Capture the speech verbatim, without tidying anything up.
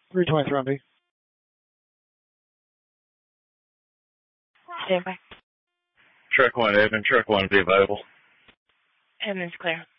three twenty-three on B. Stand by. Truck one open, truck one be available. Evidence clear.